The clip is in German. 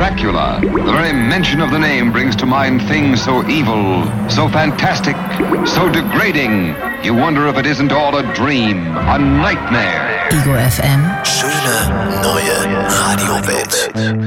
Dracula. The very mention of the name brings to mind things so evil, so fantastic, so degrading. You wonder if it isn't all a dream, a nightmare. Ego FM. Schöne neue Radiowelt.